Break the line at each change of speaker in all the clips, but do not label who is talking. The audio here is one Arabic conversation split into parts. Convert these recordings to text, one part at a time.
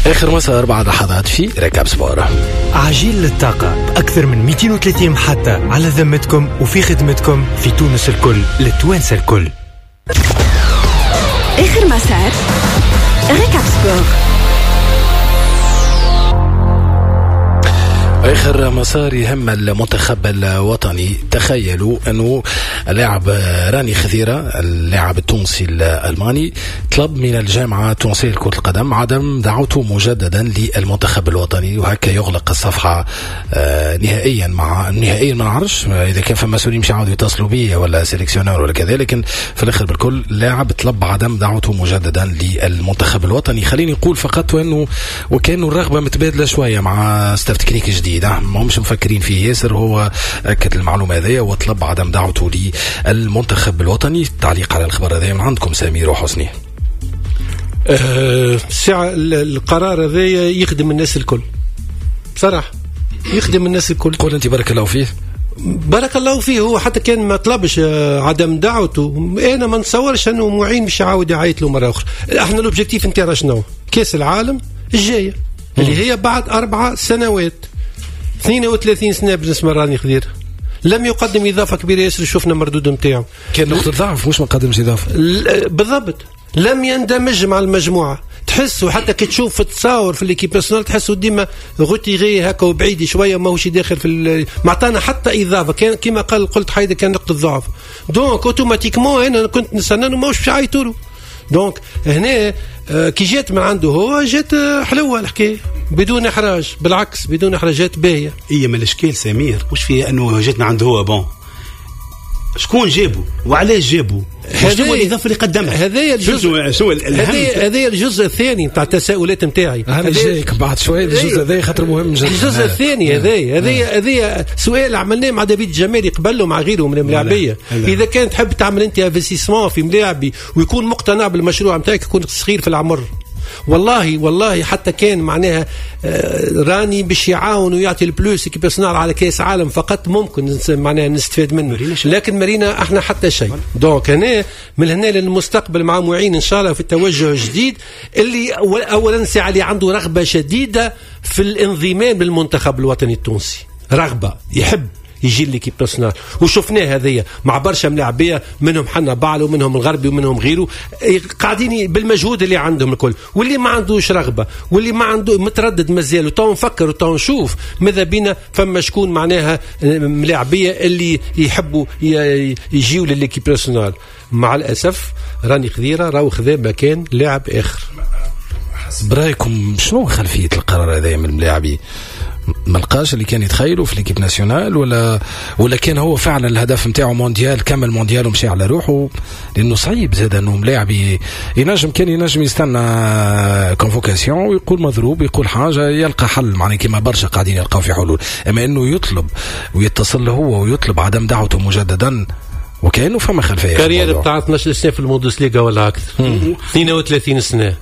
آخر مسار بعد لحظات في ركاب سبور.
عجيل للطاقة، أكثر من 230 محطة على ذمتكم وفي خدمتكم في تونس الكل، لتوانسة الكل.
آخر مسار ركاب سبور.
آخر مسار يهم المنتخب الوطني. تخيلوا أنه اللاعب راني خذيرة اللاعب التونسي الألماني طلب من الجامعة التونسية لكرة القدم عدم دعوته مجددا للمنتخب الوطني، وهكا يغلق الصفحة نهائيا. ما نعرفش إذا كان في مسؤولين مش عاودوا يتصلوا بي ولا سيليكسيونر ولا كذا، لكن في الآخر بالكل لاعب طلب عدم دعوته مجددا للمنتخب الوطني. خليني نقول فقط أنه وكانوا الرغبة متبادلة شوية مع ستاف تكنيك جديد، ما همش مفكرين فيه ياسر. هو أكد المعلومة هذه وطلب عدم دعوته للمنتخب الوطني. تعليق على الخبر هذا من عندكم سمير وحسني.
القرار هذا يخدم الناس الكل بصراحة، يخدم الناس الكل.
قول أنت بارك الله فيه.
بارك الله فيه. هو حتى كان ما طلبش عدم دعوته، أنا ما نتصورش أنه معين مش عاود يعيط له مرة أخرى. احنا الأوبجيكتيف نتاعنا شنو؟ كأس العالم الجاية اللي هي بعد 4 سنوات، 32 سنة بالنسبة لراني خذير. لم يقدم إضافة كبيرة ياسر، شفنا مردود متاعه
كان نقطة ضعف، مش ما قدمش إضافة
بالضبط. لم يندمج مع المجموعة، تحسوا حتى كي تشوف في التصاور في الكيب بيرسونال تحسوا ديما غوتيغي هكا وبعيد شوية، ما هوش داخل في معطانا حتى إضافة. كان كما قلت حيدة كان نقطة ضعف، دونك اوتوماتيكمون أنا كنت نستنى ما هوش عايطولو. دونك هنا كي جات من عنده هو جات حلوة الحكاية بدون إحراج، بالعكس بدون إحراجات باهية.
إيه من الإشكال سمير وش فيه أنه جات من عنده هو بون شكون جابه وعلاش جابه؟ هذا الإضافة اللي قدمها.
هذا الجزء الثاني نتاع التساؤلات نتاعي.
أنا جايك بعد شوية الجزء هذا خاطر مهم جدا.
الجزء الثاني هذا سؤال عملناه مع دافيد الجمالي قبله مع غيره من الملاعبية. إذا كان تحب تعمل أنت انفستيسمون في ملاعبي ويكون مقتنع بالمشروع نتاعك، يكون صغير في العمر. والله حتى كان معناها راني باش يعاون ويعطي البلوس كي بيصنع على كاس عالم فقط ممكن معناها نستفاد منه، لكن مارينا احنا حتى شيء. دونك هنا من هنا للمستقبل مع معين ان شاء الله في التوجه الجديد اللي اولا ساعه اللي عنده رغبه شديده في الانضمام للمنتخب الوطني التونسي، رغبه يحب يجي لي كيب بيرسونال. وشفناه هذيا مع برشا ملاعبيه منهم حنا بعل ومنهم الغربي ومنهم غيره قاعدين بالمجهود اللي عندهم الكل، واللي ما عندوش رغبه واللي ما عنده متردد مازال وتو نفكر وتو نشوف ماذا بينا فما شكون معناها ملاعبيه اللي يحبوا يجيوا للكيب بيرسونال. مع الاسف راني خذيره راهو خذا مكان لاعب اخر.
حسب رايكم شنو خلفيه القرار هذا من الملاعبي؟ ملقاش اللي كان يتخيلوا في الكيب ناسيونال ولا كان هو فعلا الهدف نتاعو مونديال، كمل مونديال ومشي على روحه؟ لانه صعيب زاد انه ملاعب ينجم يستنى كونفوكاسيون ويقول مضروب يقول حاجه يلقى حل، معناه كما برشا قاعدين يلقاو في حلول. اما انه يطلب ويتصل هو ويطلب عدم دعوته مجددا وكأنه فما خلفيه.
كارير بتاع 12 سنه في البوندسليغا ولا اكثر، 32 سنه.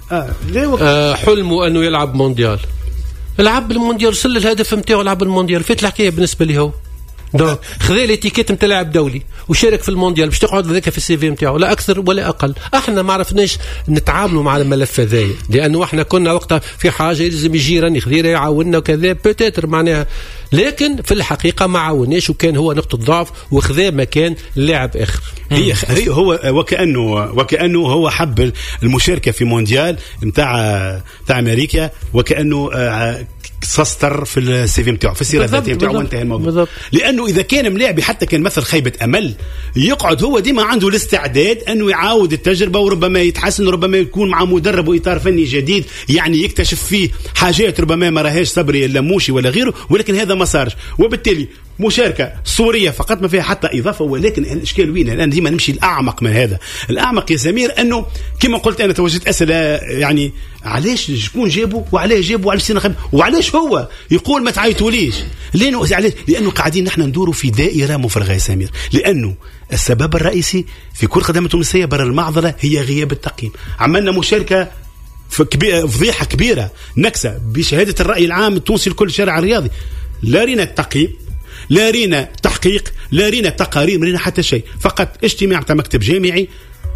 حلمه انه يلعب مونديال، لعب المونديال، وصل الهدف نتاعو لعب المونديال، فات الحكايه بالنسبه لي هو. دونك خذا الاتيكيت نتاع لاعب دولي وشارك في المونديال باش تقعد ذاك في السي في نتاعو، لا اكثر ولا اقل. احنا ما عرفناش نتعاملوا مع الملف هذايا لانه احنا كنا وقتها في حاجه لازم يجي راني خذيره يعاوننا وكذا بوتيتر معناها، لكن في الحقيقه ما عاوناش وكان هو نقطه ضعف وخذا مكان لاعب اخر.
هي هو وكانه هو حب المشاركه في مونديال نتاع امريكا، وكانه سستر في السي في نتاعو في السيره الذاتيه نتاعو وانتهى الموضوع بالضبط. لانه اذا كان ملاعبي حتى كان مثل خيبه امل يقعد هو ديما عنده الاستعداد انه يعاود التجربه وربما يتحسن، ربما يكون مع مدرب واطار فني جديد يعني يكتشف فيه حاجات ربما ما راهاش صبري اللموشي ولا غيره، ولكن هذا ما صارش. وبالتالي مشاركه صوريه فقط ما فيها حتى اضافه. ولكن الاشكال وين؟ الان ديما نمشي الاعمق من هذا. الاعمق يا سمير انه كما قلت انا توجدت اسئله يعني علاش شكون جابوا وعلاش جابوا وعلاش وعلاش هو يقول ما تعيطوليش؟ لانه قاعدين نحن ندوروا في دائره مفرغه يا سمير، لانه السبب الرئيسي في كرة القدم التونسيه برا المعضله هي غياب التقييم. عملنا مشاركه فضيحه كبيره نكسه بشهاده الراي العام التونسي لكل الشارع الرياضي. لا رينا التقييم، لا رينا تحقيق، لا رينا تقارير، ما رينا حتى شيء، فقط اجتماع تاع مكتب جامعي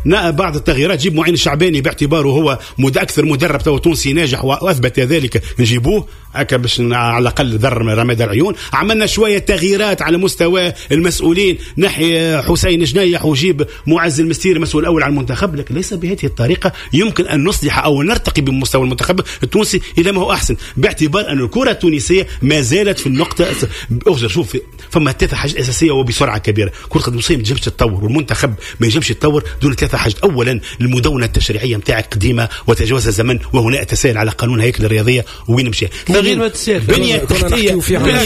بعض التغييرات، جيب معين الشعباني باعتباره هو اكثر مدرب تو تونسي ناجح واثبت ذلك، نجيبوه هكا باش على الاقل ذر رماد العيون. عملنا شويه تغييرات على مستوى المسؤولين، نحي حسين جنيح وجيب معز المستيري مسؤول الاول على المنتخب، لكن ليس بهذه الطريقه يمكن ان نصلح او نرتقي بمستوى المنتخب التونسي الى ما هو احسن، باعتبار ان الكره التونسيه ما زالت في النقطه. شوف فما 3 حاجات اساسيه وبسرعه كبيره. كره القدم التونسيه ما تنجمش تتطور، والمنتخب ما ينجمش يتطور دون 3 حاجات. اولا المدونه التشريعيه نتاعك قديمه وتجاوز الزمن، وهنا اتساءل على قانون هيكله الرياضيه وين مشى.
غير تسال
بنيه تحتيه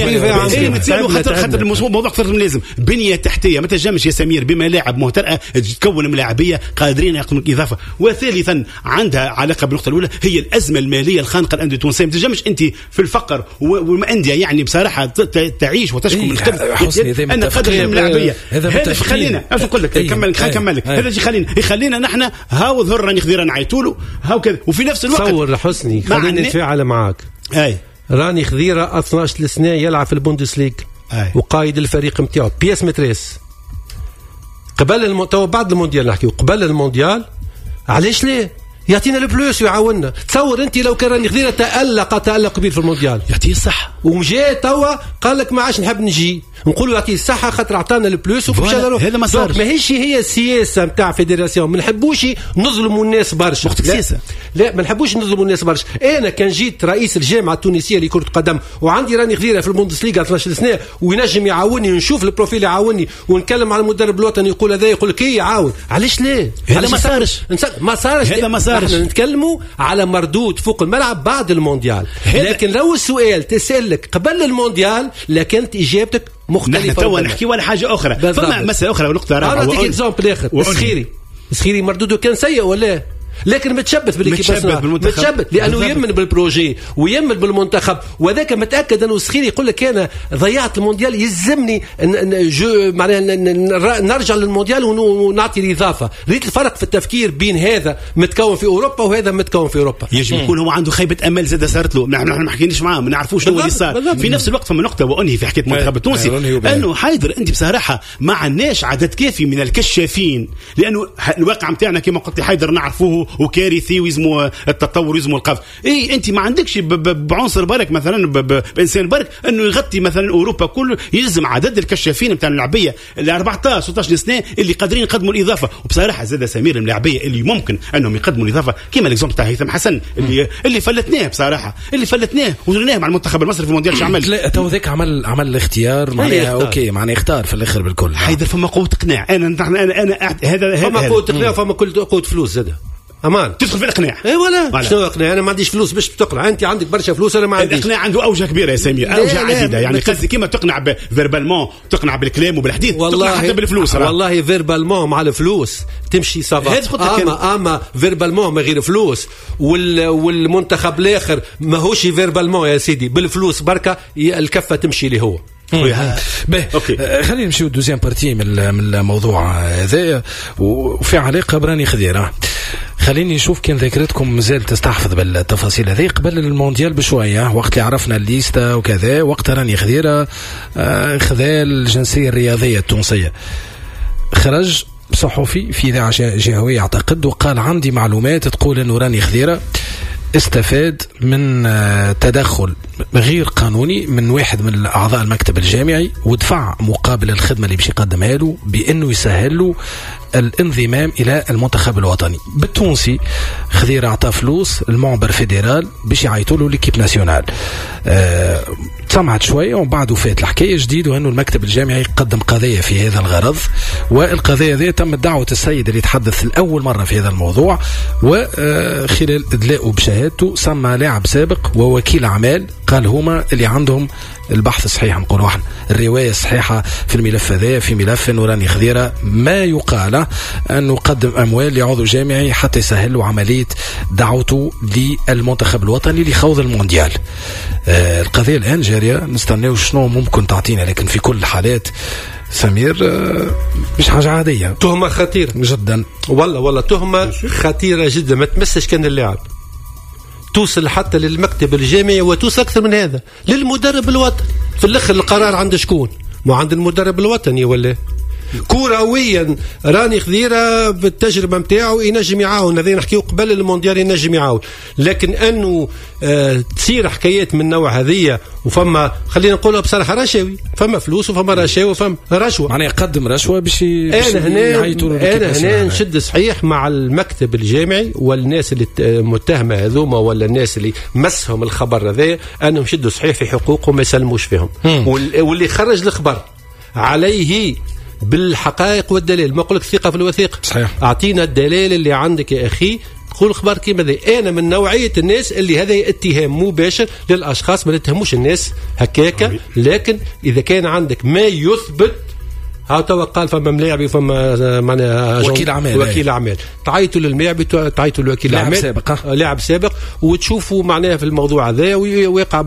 خاطر الموضوع اكثر من اللازم. بنيه تحتيه ما تنجمش يا سمير بملاعب مهترئه تكون ملاعبيه قادرين يقوموا اضافه. وثالثا عندها علاقه بالنقطه الاولى، هي الازمه الماليه الخانقه الانديه التونسيه. ما تنجمش انت في الفقر والانديه يعني بصراحه تعيش وتشكو من الخبز ان قدر الملاعبيه. هذا خلينا نقول لك كمل لك هذا يخلينا نحن هاو ظهر راني خذيره نعيطوا له هاو كذا. وفي نفس الوقت
تصور حسني خلينا نتفاعل معك. راني خذيره 12 سنه يلعب في البوندسليغ وقائد الفريق نتاعو بياس متريس قبل بعد المونديال نحكيو قبل المونديال. علاش ليه يعطينا البلوس ويعاوننا؟ تصور انت لو كان راني خذيره تألق كبير في المونديال
يعطيه الصحه
ومجا توا قال لك ما عادش نحب نجي، نقولوا يعطيه الصحه خاطر عطانا البلوس
هذا ما صار.
ماهيش هي السياسه نتاع فيدراسيون. ما نحبوش نظلموا الناس برشا. لا ما نحبوش نظلموا الناس برشا. انا كان جيت رئيس الجامعه التونسيه لكره القدم وعندي راني خذيره في البوندسليغا 12 سنه وينجم يعاوني ونشوف البروفيل يعاوني ونتكلم على المدرب الوطني يقول هذا يقول لك يعاون. علاش ليه؟
هذا ما صارش.
هذا ما صارش. احنا نتكلموا على مردود فوق الملعب بعد المونديال. لكن لو السؤال تسألك قبل المونديال لكانت اجابتك مختلفه.
نحن توا نحكي ولا حاجه اخرى. فما مساله اخرى ونقطه رابعه.
انا اعطيك اكزامبل اخر. السخيري مردوده كان سيء ولا لكن متشبث متشبث لانه يمن بالبروجي ويمن بالمنتخب. وذاك متاكد انه السخيري يقول لك انا ضيعت المونديال يلزمني نرجع للمونديال ونعطي الاضافه. ريت الفرق في التفكير بين هذا متكون في اوروبا وهذا متكون في اوروبا.
يجب يكون هو عنده خيبه امل زاد صارت له. نحن ما حكيناش معاه ما نعرفوش شنو اللي صار. في نفس الوقت فما نقطه وانهي في حكايه المنتخب التونسي انه حيدر انت بصراحه ما عندناش عدد كافي من الكشافين، لانه الواقع نتاعنا كما قلت حيدر نعرفوه وكارثي ويزمو التطور ويزمو القفز. انت ما عندكش بعنصر برك مثلا بانسان برك انه يغطي مثلا اوروبا كله. يلزم عدد الكشافين نتاع اللعبيه ال 14 16 سنه اللي قادرين يقدموا الاضافه. وبصراحه زاد سمير الملاعبيه اللي ممكن انهم يقدموا الاضافه كما الاكزومبل تاع هيثم حسن اللي فلتناه بصراحه وجرناه مع المنتخب المصري في المونديال. عمل
تو ذاك عمل الاختيار معناها اوكي معناها اختار في الاخر بالكل.
حيدر فما قوه اقناع. انا هذا
فما قوه اقناع فما قوه فلوس زاد امان
تدخل في الاقناع.
اي ولا شنو اقناع؟ انا ما عنديش فلوس باش تقنع. انت عندك برشا فلوس انا ما عنديش.
الاقناع عنده اوجه كبيره يا سمير، اوجه عديده. يعني قصدي كيما تقنع فيربالمون تقنع بالكلام وبالحديث تقنع حتى بالفلوس.
والله فيربالمون مع الفلوس تمشي صافا. اما فيربالمون ما غير فلوس والمنتخب الاخر ماهوش فيربالمون يا سيدي بالفلوس بركه الكفه تمشي لي هو.
خلينا نمشيو دوزيام بارتي من الموضوع هذا وفي علاقه براني خذيره. خليني نشوف كان ذاكرتكم مازال تستحفظ بالتفاصيل هذه. قبل المونديال بشويه وقت اللي عرفنا الليسته وكذا وقت راني خذيره خذا الجنسيه الرياضيه التونسيه خرج صحفي في إذاعة جهوية أعتقد وقال عندي معلومات تقول أنه راني خذيرة استفاد من تدخل غير قانوني من واحد من أعضاء المكتب الجامعي ودفع مقابل الخدمة اللي باش يقدمها له بأنه يسهل له الانضمام إلى المنتخب الوطني. بالتونسي خذيرة أعطى فلوس المعبر فيدرال باش يعيطوا له ليكيب ناسيونال. سمعت شوية وبعده فات الحكاية جديد وأنه المكتب الجامعي قدم قضية في هذا الغرض. والقضية ذي تم دعوة السيد اللي يتحدث لأول مرة في هذا الموضوع وخلال إدلاءه بشهادته سمى لاعب سابق ووكيل أعمال قال هما اللي عندهم البحث الصحيح نقولوا احنا الرواية الصحيحة في الملف هذا في ملف نوراني خذيرة ما يقال أنه قدم أموال لعضو جامعي حتى يسهل له عملية دعوته للمنتخب الوطني لخوض المونديال. القضية الآن جارية نستناو شنو ممكن تعطينا لكن في كل الحالات سمير مش حاجة عادية.
تهمة خطيرة
جدا
والله تهمة خطيرة جدا ما تمسش كان اللاعب توصل حتى للمكتب الجامعي وتوصل أكثر من هذا للمدرب الوطني. في الآخر القرار عند شكون؟ ما عند المدرب الوطني ولا كرويا راني خذيره بالتجربه نتاعو ينجم يعاون. هذا نحكيو قبل المونديال ينجم يعاون. لكن انه تصير حكايات من النوع هذية وفما خلينا نقولها بصراحه رشاوي، فما فلوس وفما رشاوي وفما رشوه،
معناها يقدم رشوه باش
انا هنا نشد صحيح مع المكتب الجامعي والناس اللي متهمه هذوما ولا الناس اللي مسهم الخبر هذا انهم يشدوا صحيح في حقوقهم ما يسلموش فيهم. واللي خرج الخبر عليه بالحقائق والدليل. ما اقول لك ثقه في الوثيقه،
صحيح.
اعطينا الدليل اللي عندك يا اخي، قول خبر كيما ذا. انا من نوعيه الناس اللي هذا اتهام مباشر للاشخاص، ما نتهموش الناس هكاكا، لكن اذا كان عندك ما يثبت. ها توا قال فما ملاعبي فما معناها وكيل اعمال تعيطوا للملاعبي، تعيطوا لوكيل اعمال لاعب سابق وتشوفوا معناها في الموضوع هذا ويقع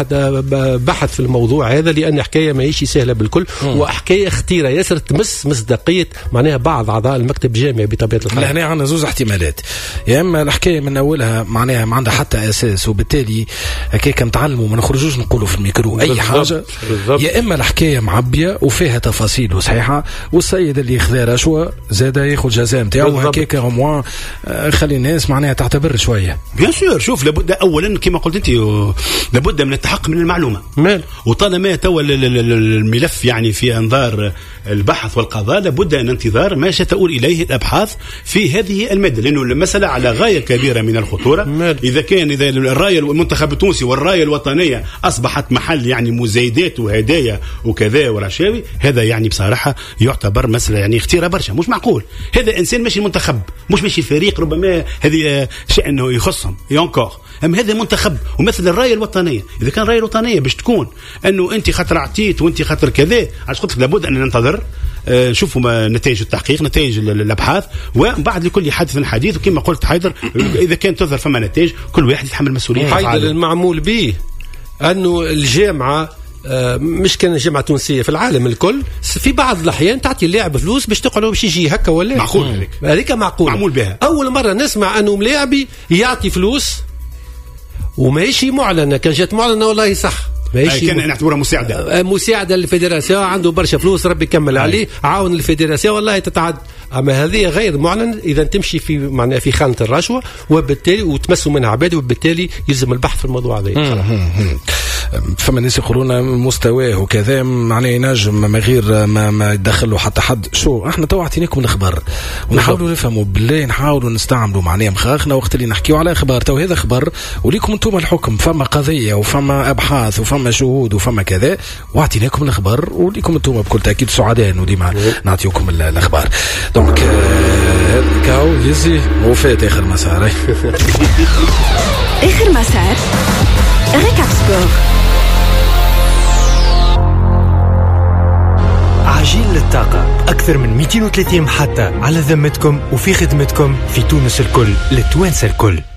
بحث في الموضوع هذا، لان حكايه ماهيش سهله بالكل وحكايه خطيره ياسر تمس مصداقيه معناها بعض اعضاء المكتب الجامعي بطبيعه الحال.
هنا عندنا زوج احتمالات، يا اما الحكايه من اولها معناها ما عندها حتى اساس وبالتالي هكاك نتعلموا ما نخرجوش نقولوا في الميكرو اي حاجه، يا اما الحكايه معبيه وفيها تفاصيل صحيحه والسيد اللي خذا رشوه زاد ياخذ جزاء نتاعو هكاك موان. خلي الناس معناها تعتبر شويه.
بيان سور شوف لابد اولا كما قلت انت لابد من التحقق من المعلومه وطالما توا الملف يعني في انظار البحث والقضاء لابد ان انتظار ما ستؤول اليه الابحاث في هذه الماده، لانه المساله على غايه كبيره من الخطوره. اذا الرايه المنتخب التونسي والرايه الوطنيه اصبحت محل يعني مزايدات وهدايا وكذا ورشاوي، هذا يعني بصراحه يعتبر مسألة يعني اختيار برشا. مش معقول هذا انسان ماشي المنتخب مش ماشي الفريق، ربما هذه شيء انه يخصهم ينكر، اما هذا منتخب ومثل الرايه الوطنيه. اذا كان الرايه الوطنيه باش تكون انه انت خاطر عطيت وانت خاطر كذا، علاش قلت لابد ان ننتظر نشوفوا نتائج التحقيق، نتائج الابحاث، وبعد لكل حادث حديث. وكما قلت حيدر اذا كان تظهر فما نتائج كل واحد يتحمل مسؤوليه.
حيدر المعمول به انه الجامعه مش كان جامعة تونسية في العالم الكل في بعض الأحيان تعطي اللاعب فلوس باش تقعد باش يجي هكا ولا
معقول
هذيك معمول
بها.
أول مرة نسمع أنه ملاعبي يعطي فلوس وماشي معلنة، كان جات معلنة والله صح
كان نعتبرها
مساعدة للفيدراسيون، عنده برشا فلوس ربي يكمل عليه، عاون الفيدراسيون والله تتعد. أما هذه غير معلن إذا تمشي في معناها في خانة الرشوة وبالتالي وتمسوا منها عباد، وبالتالي يلزم البحث في الموضوع هذا.
فما الناس يقولون مستواه وكذا معناه ينجم ما غير ما يدخلوا حتى حد. شو احنا تو اعطيناكم الخبر ونحاولوا نفهموا بالله، نحاولوا نستعملوا معناه مخاخنا وقت اللي نحكيوا على خبر. تو هذا خبر وليكم انتم الحكم، فما قضيه وفما ابحاث وفما شهود وفما كذا، واعطيناكم الخبر وليكم انتم بكل تاكيد سعداء انه ديما نعطيكم الاخبار. دونك كاو يزي وفات اخر مسار.
اخر مسار ريكاب سبور.
عجين للطاقة، أكثر من 230 محطة على ذمتكم وفي خدمتكم في تونس الكل للتوانسة الكل.